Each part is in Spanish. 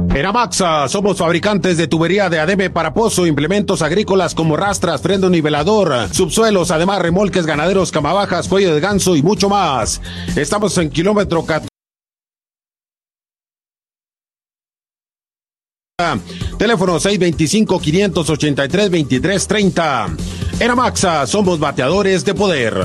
En Amaxa somos fabricantes de tubería de adebe para pozo, implementos agrícolas como rastras, freno nivelador, subsuelos, además remolques ganaderos, camabajas, cuello de ganso y mucho más. Estamos en kilómetro 14. Teléfono 625-583-2330. En Amaxa somos bateadores de poder.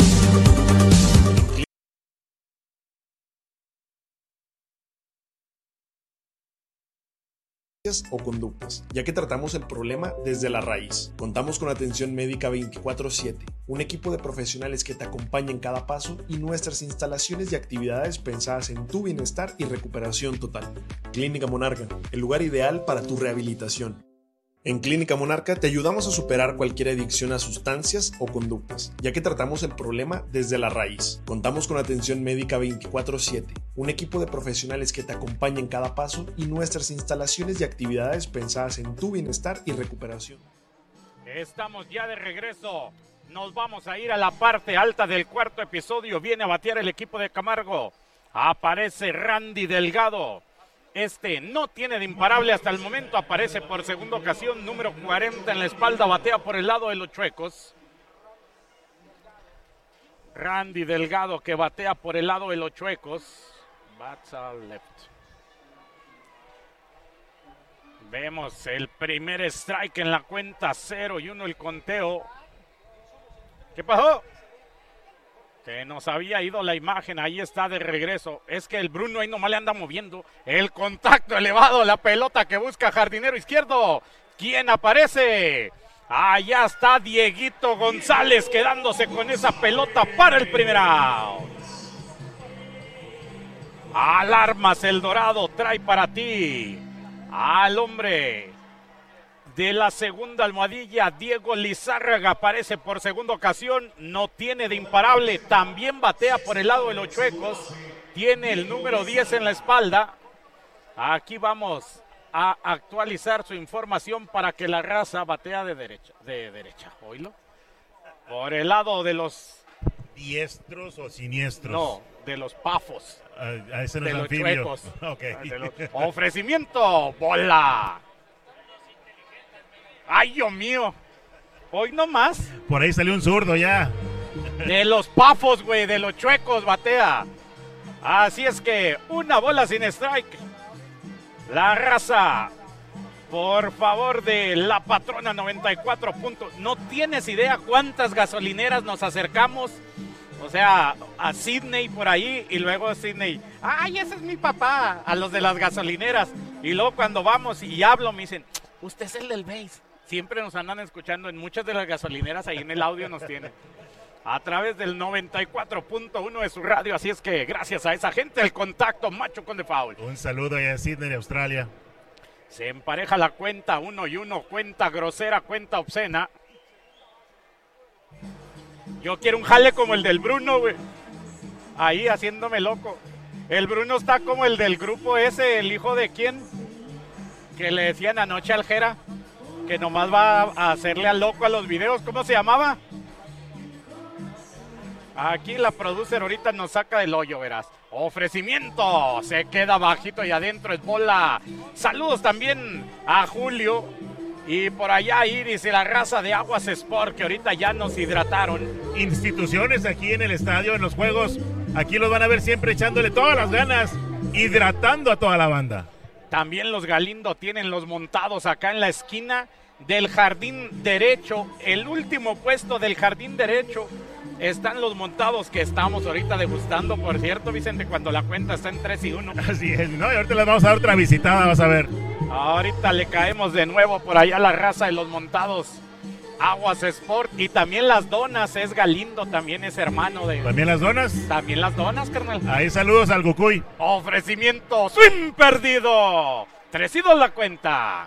O conductas, ya que tratamos el problema desde la raíz. Contamos con atención médica 24/7, un equipo de profesionales que te acompaña en cada paso y nuestras instalaciones y actividades pensadas en tu bienestar y recuperación total. Clínica Monarca, el lugar ideal para tu rehabilitación. En Clínica Monarca te ayudamos a superar cualquier adicción a sustancias o conductas, ya que tratamos el problema desde la raíz. Contamos con atención médica 24/7, un equipo de profesionales que te acompaña en cada paso y nuestras instalaciones y actividades pensadas en tu bienestar y recuperación. Estamos ya de regreso. Nos vamos a ir a la parte alta del cuarto episodio. Viene a batear el equipo de Camargo. Aparece Randy Delgado. No tiene de imparable hasta el momento, aparece por segunda ocasión, número 40 en la espalda, batea por el lado de los Chuecos. Randy Delgado que batea por el lado de los Chuecos. Bats al left. Vemos el primer strike en la cuenta, 0-1 el conteo. ¿Qué pasó? Que nos había ido la imagen, ahí está de regreso. Es que el Bruno ahí nomás le anda moviendo. El contacto elevado, la pelota que busca jardinero izquierdo. ¿Quién aparece? Allá está Dieguito González quedándose con esa pelota para el primer out. Alarmas El Dorado trae para ti al hombre de la segunda almohadilla, Diego Lizárraga, aparece por segunda ocasión, no tiene de imparable, también batea por el lado de los Chuecos, tiene el número 10 en la espalda. Aquí vamos a actualizar su información para que la raza batea de derecha, oílo, por el lado de los diestros o siniestros. No, de los pafos, a ese no de es los anfibio. Chuecos. Okay. Ofrecimiento, bola. ¡Ay, Dios mío! Hoy nomás. Por ahí salió un zurdo ya. De los pafos, güey, de los Chuecos, batea. Así es que, una bola sin strike. La raza, por favor, de la patrona 94 puntos. No tienes idea cuántas gasolineras nos acercamos. O sea, a Sydney por ahí y luego a Sydney. ¡Ay, ese es mi papá! A los de las gasolineras. Y luego cuando vamos y hablo me dicen, usted es el del base. Siempre nos andan escuchando en muchas de las gasolineras, ahí en el audio nos tienen. A través del 94.1 de su radio, así es que gracias a esa gente, el contacto macho con de foul. Un saludo allá a Sydney, Australia. Se empareja la cuenta 1-1, cuenta grosera, cuenta obscena. Yo quiero un jale como el del Bruno, güey. Ahí haciéndome loco. El Bruno está como el del grupo ese, el hijo de quién, que le decían anoche al Jera, que nomás va a hacerle al loco a los videos. ¿Cómo se llamaba? Aquí la producer ahorita nos saca del hoyo, verás. Ofrecimiento, se queda bajito y adentro es bola. Saludos también a Julio y por allá Iris y la raza de Aguas Sport, que ahorita ya nos hidrataron. Instituciones aquí en el estadio, en los juegos, aquí los van a ver siempre echándole todas las ganas, hidratando a toda la banda. También los Galindo tienen los montados acá en la esquina del jardín derecho, el último puesto del jardín derecho. Están los montados que estamos ahorita degustando, por cierto, Vicente, cuando la cuenta está en 3-1. Así es, ¿no? Y ahorita les vamos a dar otra visitada, vas a ver. Ahorita le caemos de nuevo por allá a la raza de los montados. Aguas Sport y también las donas, es Galindo, también es hermano de... ¿También las donas? También las donas, carnal. Ahí saludos al Gokuy. Ofrecimiento, swing perdido. 3-2 la cuenta.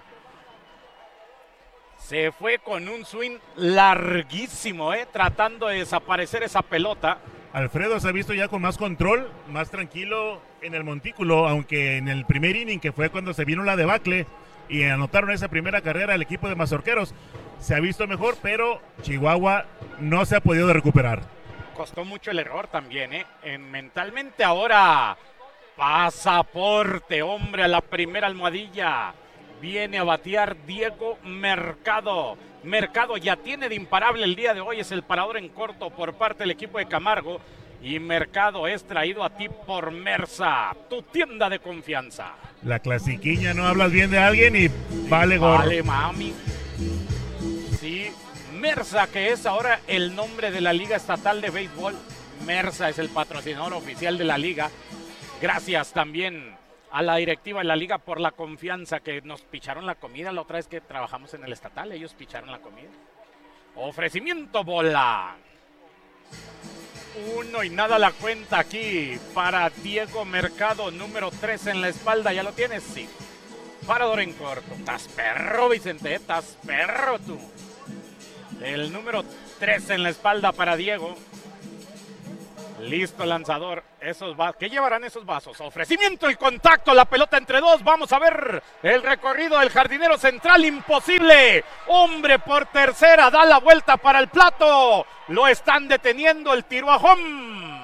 Se fue con un swing larguísimo, tratando de desaparecer esa pelota. Alfredo se ha visto ya con más control, más tranquilo en el montículo, aunque en el primer inning, que fue cuando se vino la debacle y anotaron esa primera carrera el equipo de Mazorqueros, se ha visto mejor, pero Chihuahua no se ha podido recuperar. Costó mucho el error también, mentalmente ahora Pasaporte, hombre, a la primera almohadilla. Viene a batear Diego Mercado. Mercado ya tiene de imparable el día de hoy, es el parador en corto por parte del equipo de Camargo. Y Mercado es traído a ti por Mersa, tu tienda de confianza. La clasiquiña, no hablas bien de alguien y vale gorro. Vale, mami. Sí, Mersa, que es ahora el nombre de la Liga Estatal de Béisbol. Mersa es el patrocinador oficial de la liga. Gracias también a la directiva de la liga por la confianza, que nos picharon la comida la otra vez que trabajamos en el estatal. Ellos picharon la comida. Ofrecimiento, bola. 1 y nada la cuenta aquí para Diego Mercado, número 3 en la espalda. ¿Ya lo tienes? Sí. Parador en corto. Estás perro, Vicente, estás perro tú. El número 3 en la espalda para Diego. Listo, lanzador. ¿Qué llevarán esos vasos? Ofrecimiento, el contacto, la pelota entre dos. Vamos a ver el recorrido del jardinero central. Imposible. Hombre por tercera. Da la vuelta para el plato. Lo están deteniendo. El tiro a home.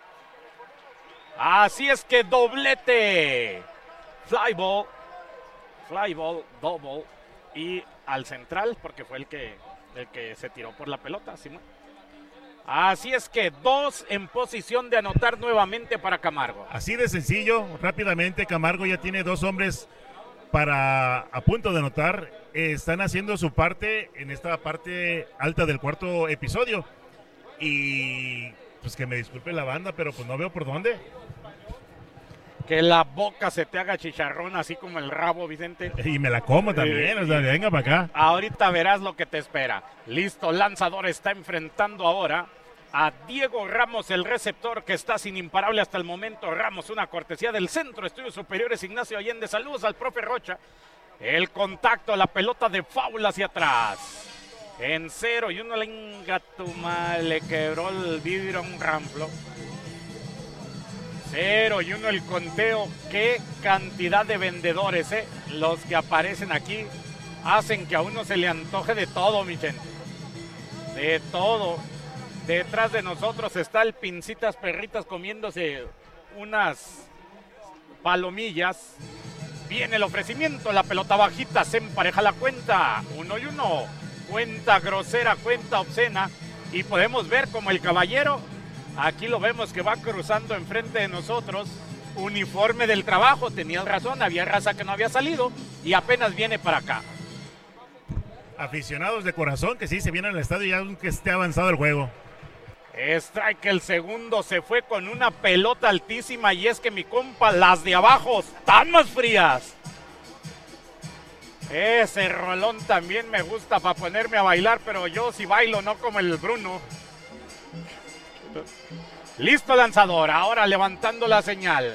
Así es que doblete. Fly ball, double. Y al central, porque fue el que se tiró por la pelota, Simón. Así es que 2 en posición de anotar nuevamente para Camargo. Así de sencillo, rápidamente Camargo ya tiene 2 hombres a punto de anotar. Están haciendo su parte en esta parte alta del cuarto episodio. Y pues que me disculpe la banda, pero pues no veo por dónde. Que la boca se te haga chicharrón, así como el rabo, Vicente. Y me la como también, o sea, venga para acá. Ahorita verás lo que te espera. Listo, lanzador está enfrentando ahora a Diego Ramos, el receptor, que está sin imparable hasta el momento. Ramos, una cortesía del Centro de Estudios Superiores Ignacio Allende. Saludos al profe Rocha. El contacto, la pelota de foul hacia atrás. En 0-1, la ingatuma, le quebró el vidrio a un ramplo. 0-1 el conteo. Qué cantidad de vendedores, los que aparecen aquí hacen que a uno se le antoje de todo, mi gente. De todo. Detrás de nosotros está el Pincitas Perritas comiéndose unas palomillas. Viene el ofrecimiento, la pelota bajita, se empareja la cuenta. 1-1. Cuenta grosera, cuenta obscena. Y podemos ver como el caballero, aquí lo vemos que va cruzando enfrente de nosotros, uniforme del trabajo. Tenías razón, había raza que no había salido y apenas viene para acá. Aficionados de corazón que sí se vienen al estadio ya aunque esté avanzado el juego. Strike, el segundo se fue con una pelota altísima, y es que mi compa, las de abajo están más frías. Ese rolón también me gusta para ponerme a bailar, pero yo sí bailo, no como el Bruno. Listo, lanzador, ahora levantando la señal.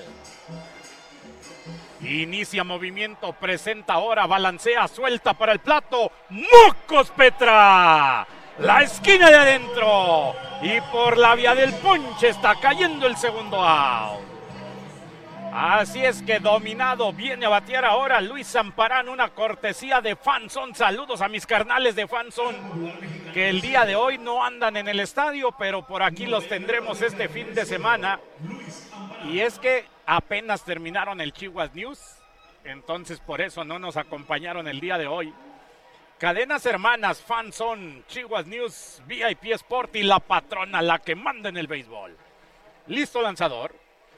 Inicia movimiento, presenta ahora, balancea, suelta para el plato. ¡Mocos, Petra! La esquina de adentro. Y por la vía del ponche está cayendo el segundo out. Así es que dominado, viene a batear ahora Luis Zamparán, una cortesía de Fanson. Saludos a mis carnales de Fanson, que el día de hoy no andan en el estadio, pero por aquí los tendremos este fin de semana. Y es que apenas terminaron el Chihuas News, entonces por eso no nos acompañaron el día de hoy. Cadenas hermanas, Fanson, Chihuas News, VIP Sport y la patrona, la que manda en el béisbol. Listo, lanzador.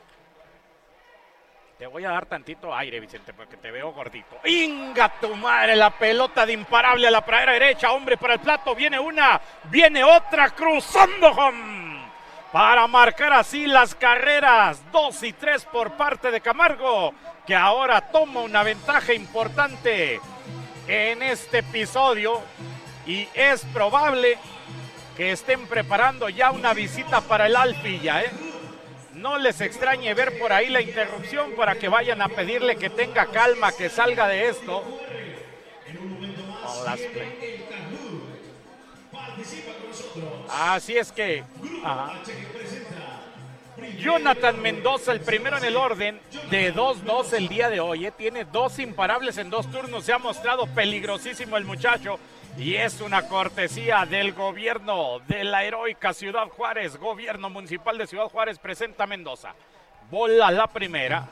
Te voy a dar tantito aire, Vicente, porque te veo gordito. ¡Inga tu madre! La pelota de imparable a la pradera derecha. Hombre para el plato. Viene una, viene otra, cruzando home. Para marcar así las carreras 2 y 3 por parte de Camargo, que ahora toma una ventaja importante en este episodio. Y es probable que estén preparando ya una visita para el Alpilla, No les extrañe ver por ahí la interrupción para que vayan a pedirle que tenga calma, que salga de esto. Así es que Jonathan Mendoza, el primero en el orden, de 2-2 el día de hoy. Tiene 2 imparables en 2 turnos. Se ha mostrado peligrosísimo el muchacho. Y es una cortesía del gobierno de la heroica Ciudad Juárez. Gobierno municipal de Ciudad Juárez presenta a Mendoza. Bola la primera.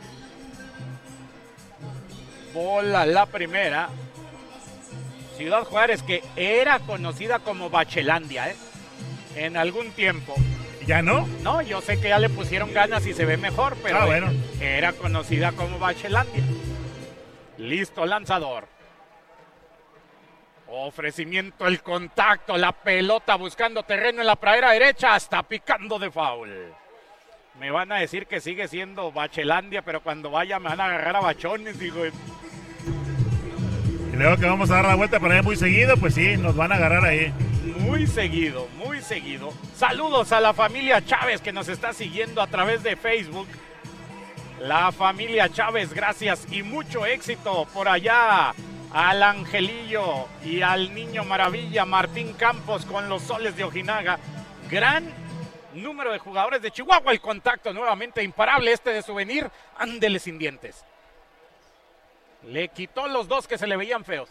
Bola la primera. Ciudad Juárez, que era conocida como Bachelandia, en algún tiempo. ¿Ya no? No, yo sé que ya le pusieron ganas y se ve mejor, pero bueno, era conocida como Bachelandia. Listo, lanzador. Ofrecimiento, el contacto, la pelota buscando terreno en la pradera derecha, hasta picando de foul. Me van a decir que sigue siendo Bachelandia, pero cuando vaya me van a agarrar a bachones, digo. Y luego que vamos a dar la vuelta por ahí muy seguido, pues sí, nos van a agarrar ahí. Muy seguido, muy seguido. Saludos a la familia Chávez que nos está siguiendo a través de Facebook. La familia Chávez, gracias y mucho éxito por allá al Angelillo y al Niño Maravilla Martín Campos con los Soles de Ojinaga. Gran número de jugadores de Chihuahua. El contacto nuevamente imparable de Souvenir. Ándele sin dientes. Le quitó los dos que se le veían feos.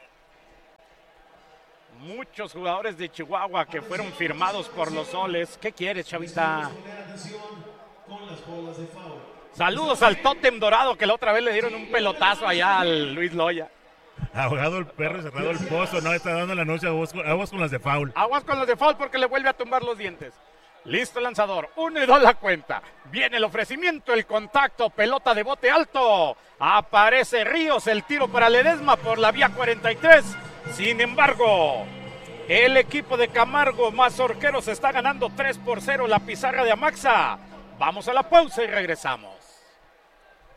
Muchos jugadores de Chihuahua que fueron firmados por los Soles. ¿Qué quieres, chavita? Saludos al Tótem Dorado, que la otra vez le dieron un pelotazo allá al Luis Loya. Ahogado el perro y cerrado el pozo. No, está dando el anuncio. Aguas con las de foul. Aguas con los de foul porque le vuelve a tumbar los dientes. Listo el lanzador, 1-2 la cuenta. Viene el ofrecimiento, el contacto, pelota de bote alto. Aparece Ríos, el tiro para Ledesma por la vía 43. Sin embargo, el equipo de Camargo Mazorqueros está ganando 3-0 la pizarra de Amaxa. Vamos a la pausa y regresamos.